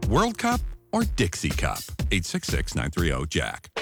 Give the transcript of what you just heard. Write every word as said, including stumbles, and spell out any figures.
World Cup or Dixie Cup? eight six six, nine three zero, Jack.